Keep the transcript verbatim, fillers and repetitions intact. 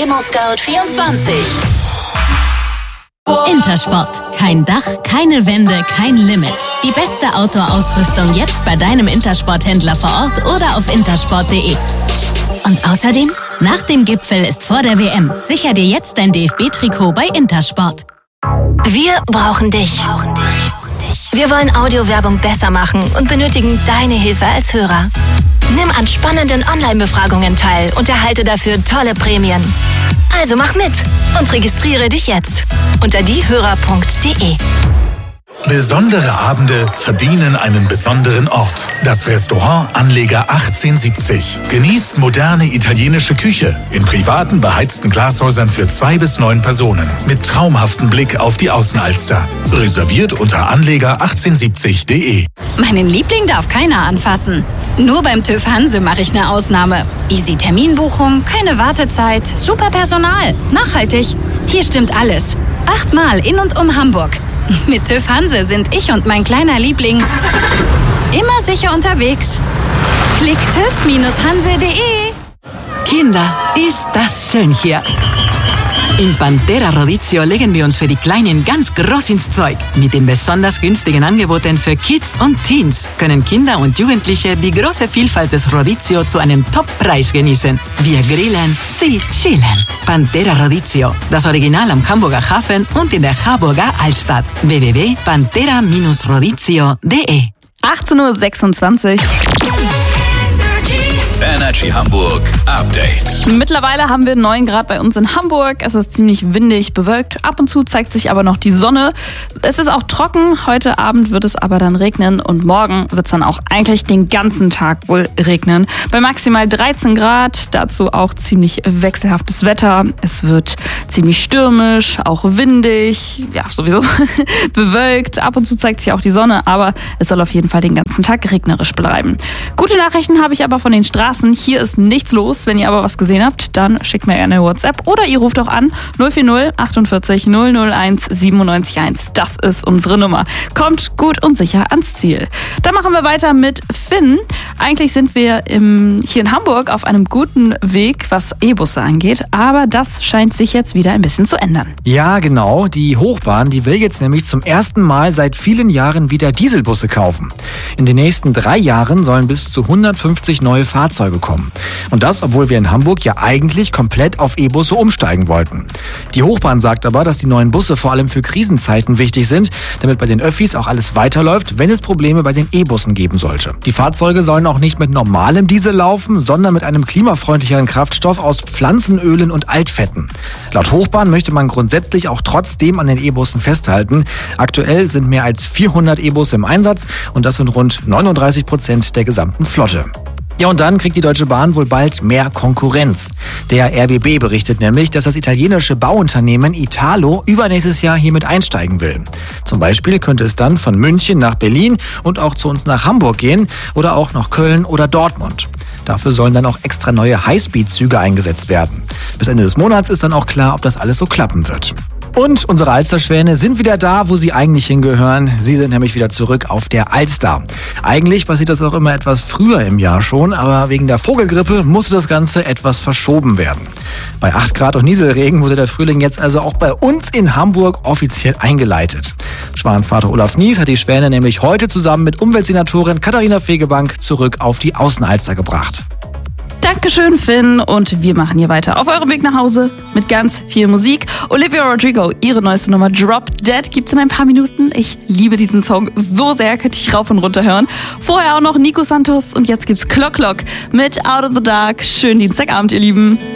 ImmoScout vierundzwanzig. Intersport. Kein Dach, keine Wände, kein Limit. Die beste Outdoor-Ausrüstung jetzt bei deinem Intersport-Händler vor Ort oder auf intersport punkt de. Und außerdem, nach dem Gipfel ist vor der W M. Sicher dir jetzt dein D F B-Trikot bei Intersport. Wir brauchen dich. Wir wollen Audiowerbung besser machen und benötigen deine Hilfe als Hörer. Nimm an spannenden Online-Befragungen teil und erhalte dafür tolle Prämien. Also mach mit und registriere dich jetzt unter diehörer punkt de. Besondere Abende verdienen einen besonderen Ort. Das Restaurant Anleger achtzehnhundertsiebzig. Genießt moderne italienische Küche in privaten beheizten Glashäusern für zwei bis neun Personen mit traumhaftem Blick auf die Außenalster. Reserviert unter anleger achtzehnhundertsiebzig punkt de. Meinen Liebling darf keiner anfassen. Nur beim TÜV Hanse mache ich eine Ausnahme. Easy Terminbuchung, keine Wartezeit, super Personal, nachhaltig. Hier stimmt alles. Achtmal in und um Hamburg. Mit TÜV Hanse sind ich und mein kleiner Liebling immer sicher unterwegs. Klick tüv hanse punkt de. Kinder, ist das schön hier. In Pantera Rodizio legen wir uns für die Kleinen ganz groß ins Zeug. Mit den besonders günstigen Angeboten für Kids und Teens können Kinder und Jugendliche die große Vielfalt des Rodizio zu einem Top-Preis genießen. Wir grillen, sie chillen. Pantera Rodizio, das Original am Hamburger Hafen und in der Harburger Altstadt. w w w punkt pantera dash rodizio punkt de. achtzehn Uhr sechsundzwanzig. Energy Hamburg Update. Mittlerweile haben wir neun Grad bei uns in Hamburg. Es ist ziemlich windig, bewölkt. Ab und zu zeigt sich aber noch die Sonne. Es ist auch trocken. Heute Abend wird es aber dann regnen und morgen wird es dann auch eigentlich den ganzen Tag wohl regnen. Bei maximal dreizehn Grad, dazu auch ziemlich wechselhaftes Wetter. Es wird ziemlich stürmisch, auch windig, ja sowieso bewölkt. Ab und zu zeigt sich auch die Sonne, aber es soll auf jeden Fall den ganzen Tag regnerisch bleiben. Gute Nachrichten habe ich aber von den Straßen. Hier ist nichts los. Wenn ihr aber was gesehen habt, dann schickt mir gerne eine WhatsApp oder ihr ruft auch an null vier null achtundvierzig null null eins siebenundneunzig eins. Das ist unsere Nummer. Kommt gut und sicher ans Ziel. Dann machen wir weiter mit Finn. Eigentlich sind wir im, hier in Hamburg auf einem guten Weg, was E-Busse angeht, aber das scheint sich jetzt wieder ein bisschen zu ändern. Ja, genau. Die Hochbahn, die will jetzt nämlich zum ersten Mal seit vielen Jahren wieder Dieselbusse kaufen. In den nächsten drei Jahren sollen bis zu hundertfünfzig neue Fahrzeuge kommen. Und das, obwohl wir in Hamburg ja eigentlich komplett auf E-Busse umsteigen wollten. Die Hochbahn sagt aber, dass die neuen Busse vor allem für Krisenzeiten wichtig sind, damit bei den Öffis auch alles weiterläuft, wenn es Probleme bei den E-Bussen geben sollte. Die Fahrzeuge sollen auch nicht mit normalem Diesel laufen, sondern mit einem klimafreundlicheren Kraftstoff aus Pflanzenölen und Altfetten. Laut Hochbahn möchte man grundsätzlich auch trotzdem an den E-Bussen festhalten. Aktuell sind mehr als vierhundert E-Busse im Einsatz und das sind rund neununddreißig Prozent der gesamten Flotte. Ja, und dann kriegt die Deutsche Bahn wohl bald mehr Konkurrenz. Der R B B berichtet nämlich, dass das italienische Bauunternehmen Italo übernächstes Jahr hier mit einsteigen will. Zum Beispiel könnte es dann von München nach Berlin und auch zu uns nach Hamburg gehen oder auch nach Köln oder Dortmund. Dafür sollen dann auch extra neue Highspeed-Züge eingesetzt werden. Bis Ende des Monats ist dann auch klar, ob das alles so klappen wird. Und unsere Alsterschwäne sind wieder da, wo sie eigentlich hingehören. Sie sind nämlich wieder zurück auf der Alster. Eigentlich passiert das auch immer etwas früher im Jahr schon, aber wegen der Vogelgrippe musste das Ganze etwas verschoben werden. Bei acht Grad und Nieselregen wurde der Frühling jetzt also auch bei uns in Hamburg offiziell eingeleitet. Schwanenvater Olaf Nies hat die Schwäne nämlich heute zusammen mit Umweltsenatorin Katharina Fegebank zurück auf die Außenalster gebracht. Dankeschön, Finn. Und wir machen hier weiter auf eurem Weg nach Hause mit ganz viel Musik. Olivia Rodrigo, ihre neueste Nummer Drop Dead gibt's in ein paar Minuten. Ich liebe diesen Song so sehr, könnte ich rauf und runter hören. Vorher auch noch Nico Santos und jetzt gibt's Clock Clock mit Out of the Dark. Schönen Dienstagabend, ihr Lieben.